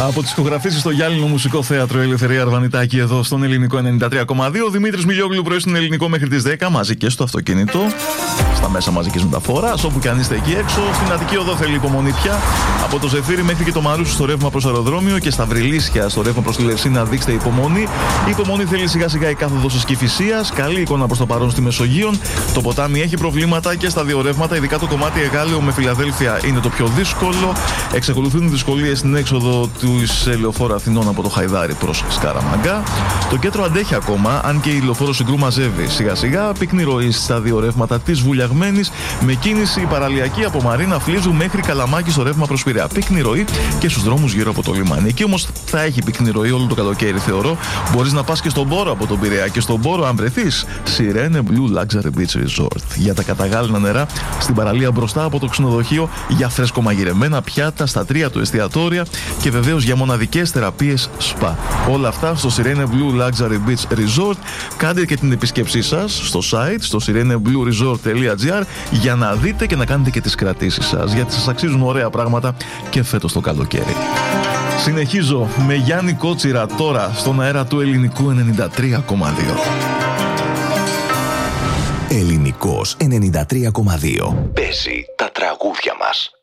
Από τις ηχογραφήσεις στο Γυάλινο Μουσικό Θέατρο Ελευθερία Αρβανιτάκη εδώ στον Ελληνικό 93,2. Δημήτρης Μιλιόγλου πρωί στην Ελληνικό μέχρι τις 10. Μαζί και στο αυτοκίνητο, στα μέσα μαζικής μεταφοράς, όπου και αν είστε εκεί έξω. Στην Αττική Οδό θέλει υπομονή πια. Από το Ζεφύρι μέχρι και το Μαρούσι στο ρεύμα προς αεροδρόμιο και στα Βρυλίσια στο ρεύμα προς τη Λευσίνα. Δείξτε υπομονή. Η υπομονή θέλει σιγά σιγά η κάθοδος της Κηφισίας. Καλή εικόνα προς το παρόν στη Μεσογείον. Το ποτάμι έχει προβλήματα και στα δύο ρεύματα, ειδικά το κομμάτι Εγάλεο με Φιλαδέλφια είναι το πιο δύσκολο. Εξακολουθούν οι δυσκολίες στην έξοδο του λεωφόρου Αθηνών από το Χαϊδάρι προς Σκαραμαγκά. Το κέντρο αντέχει ακόμα, αν και η λεωφόρο Συγκρού μαζεύει σιγά σιγά. Πυκνή ροή στα δύο ρεύματα της Βουλιαγμένης, με κίνηση παραλιακή από Μαρίνα Φλίζου μέχρι Καλαμάκι στο ρεύμα προς Πειραιά. Πυκνή ροή και στους δρόμους γύρω από το λιμάνι. Εκεί όμως θα έχει πυκνή ροή όλο το καλοκαίρι, θεωρώ. Μπορείς να πας και στον Πόρο από τον Πειραιά. Και στον Πόρο, αν βρεθείς, Sirene Blue Luxury Beach Resort. Για τα καταγάλινα νερά στην παραλία μπροστά από το ξενοδοχείο, για φρέσκομαγειρεμένα πιάτα στα 3 του εστιατόρια και βεβαίως για μοναδικές θεραπείες σπα. Όλα αυτά στο Sirene Blue Luxury Beach Resort. Κάντε και την επισκέψή σας στο site, στο sireneblueresort.gr, για να δείτε και να κάνετε και τις κρατήσεις σας, γιατί σας αξίζουν ωραία πράγματα και φέτος το καλοκαίρι. Συνεχίζω με Γιάννη Κότσιρα τώρα στον αέρα του Ελληνικού 93,2. Ελληνικός 93,2. Παίζει τα τραγούδια μας.